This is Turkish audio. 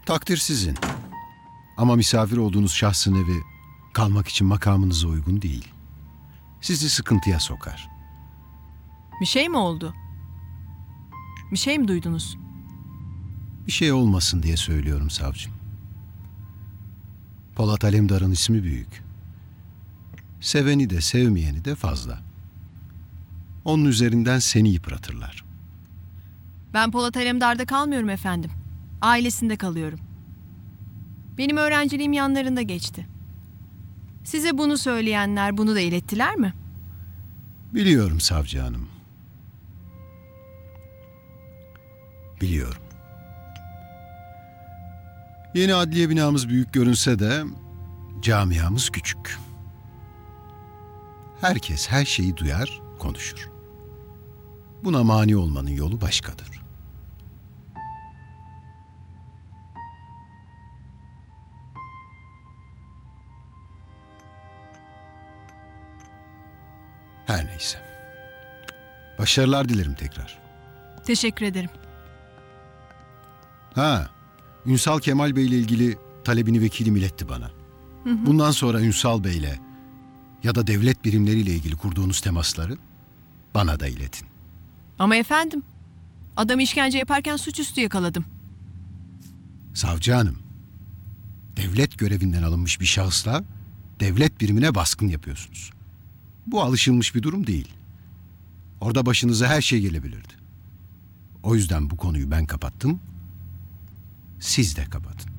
Takdir sizin. Ama misafir olduğunuz şahsın evi kalmak için makamınıza uygun değil. Sizi sıkıntıya sokar. Bir şey mi oldu? Bir şey mi duydunuz? Bir şey olmasın diye söylüyorum savcım. Polat Alemdar'ın ismi büyük. Seveni de sevmeyeni de fazla. Onun üzerinden seni yıpratırlar. Ben Polat Alemdar'da kalmıyorum efendim. Ailesinde kalıyorum. Benim öğrenciliğim yanlarında geçti. Size bunu söyleyenler bunu da ilettiler mi? Biliyorum savcı hanım. Biliyorum. Yeni adliye binamız büyük görünse de camiamız küçük. Herkes her şeyi duyar, konuşur. Buna mani olmanın yolu başkadır. Her neyse. Başarılar dilerim tekrar. Teşekkür ederim. Ha, Ünsal Kemal Bey ile ilgili talebini vekilim iletti bana. Bundan sonra Ünsal Bey'le ya da devlet birimleriyle ilgili kurduğunuz temasları bana da iletin. Ama efendim, adamı işkence yaparken suçüstü yakaladım. Savcı hanım, devlet görevinden alınmış bir şahısla devlet birimine baskın yapıyorsunuz. Bu alışılmış bir durum değil. Orada başınıza her şey gelebilirdi. O yüzden bu konuyu ben kapattım, siz de kapatın.